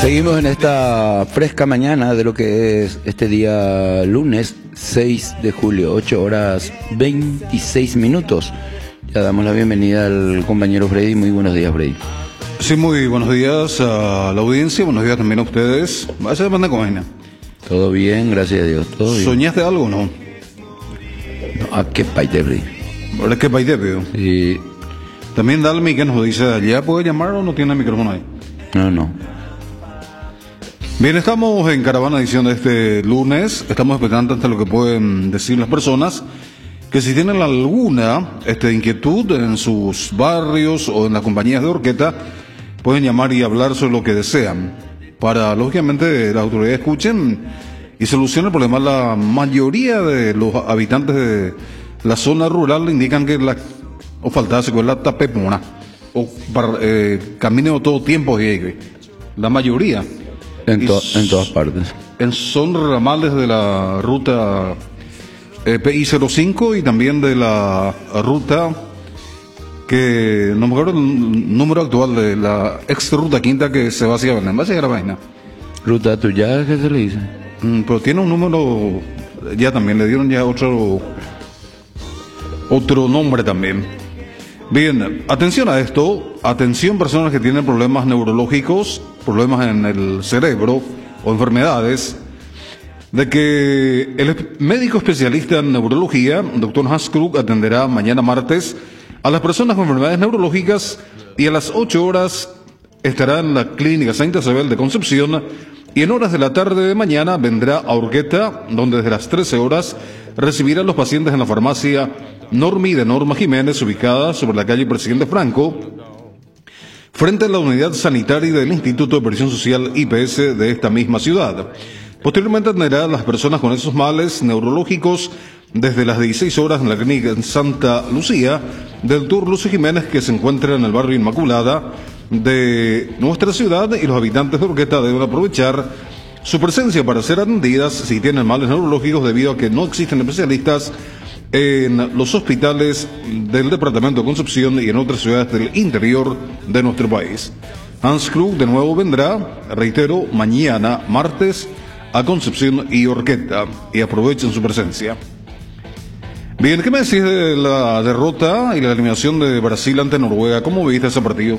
Seguimos en esta fresca mañana de lo que es este día lunes 6 de julio, 8 horas 26 minutos. Ya damos la bienvenida al compañero Freddy. Muy buenos días, Freddy. Sí, muy buenos días a la audiencia, buenos días también a ustedes. ¿Vas a mandar con Todo bien, gracias a Dios. ¿Todo bien? ¿Soñaste algo o no? No, ¿a qué paite, Freddy? ¿Verdad que paite, veo? Sí. También Dalmi que nos dice, ¿ya puede llamar o no tiene el micrófono ahí? No. Bien, estamos en Caravana Edición de este lunes. Estamos expectantes ante lo que pueden decir las personas, que si tienen alguna inquietud en sus barrios o en las compañías de Orqueta, pueden llamar y hablar sobre lo que desean, para, lógicamente, las autoridades escuchen y solucionen el problema. La mayoría de los habitantes de la zona rural indican que o falta secuela tapepona o camino todo tiempo, la mayoría. En todas partes. Son ramales de la ruta PI05 y también de la ruta que no me acuerdo el número actual de la ex ruta quinta que se va hacia Belén. Va a llegar a vaina. ¿Ruta tuya qué se le dice? Pero tiene un número, ya también le dieron ya otro nombre también. Bien, atención a esto, atención personas que tienen problemas neurológicos, problemas en el cerebro o enfermedades, de que el médico especialista en neurología, doctor Hans Krug, atenderá mañana martes a las personas con enfermedades neurológicas y a las 8 horas estará en la clínica Santa Isabel de Concepción y en horas de la tarde de mañana vendrá a Orqueta, donde desde las 13 horas recibirá a los pacientes en la farmacia Normi de Norma Jiménez, ubicada sobre la calle Presidente Franco, frente a la unidad sanitaria del Instituto de Previsión Social IPS de esta misma ciudad. Posteriormente atenderá a las personas con esos males neurológicos desde las 16 horas en la clínica en Santa Lucía del Dr. Lucio Jiménez, que se encuentra en el barrio Inmaculada de nuestra ciudad, y los habitantes de Orqueta deben aprovechar su presencia para ser atendidas si tienen males neurológicos, debido a que no existen especialistas en los hospitales del departamento de Concepción y en otras ciudades del interior de nuestro país. Hans Krug de nuevo vendrá, reitero, mañana martes a Concepción y Orqueta, y aprovechen su presencia. Bien, ¿qué me decís de la derrota y la eliminación de Brasil ante Noruega? ¿Cómo viste ese partido?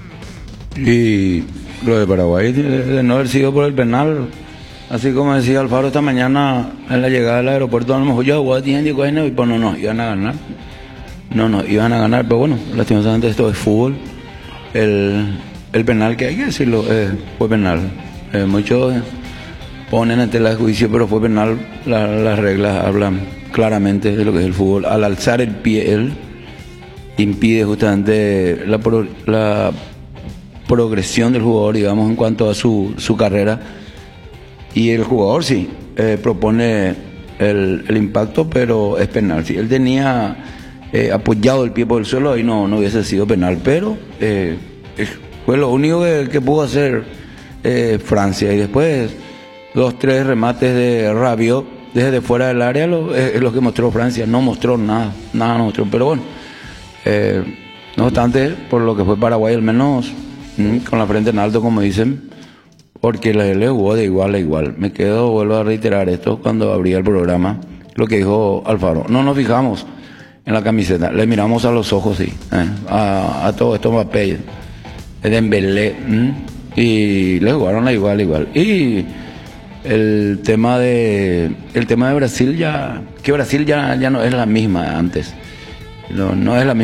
Y lo de Paraguay, de no haber sido por el penal, así como decía Alfaro esta mañana en la llegada al aeropuerto, a lo mejor yo y pues no, iban a ganar. No, iban a ganar, pero bueno, lastimosamente esto es fútbol. El penal, que hay que decirlo, fue penal. Muchos ponen en tela de juicio, pero fue penal. Las reglas hablan claramente de lo que es el fútbol. Al alzar el pie, él impide justamente la progresión del jugador, digamos, en cuanto a su carrera. Y el jugador sí propone el impacto, pero es penal. Si él tenía apoyado el pie por el suelo, ahí no hubiese sido penal, pero fue lo único que pudo hacer Francia. Y después 2-3 remates de Rabiot desde fuera del área, es lo que mostró Francia. No mostró nada no mostró, pero bueno, no obstante, por lo que fue Paraguay, al menos con la frente en alto, como dicen, porque la L jugó de igual a igual. Vuelvo a reiterar esto cuando abría el programa, lo que dijo Alfaro. No nos fijamos en la camiseta, le miramos a los ojos, sí, a todo esto, Mbappé, Dembélé, y le jugaron a igual a igual. Y el tema de Brasil, que Brasil ya no es la misma antes, no es la misma.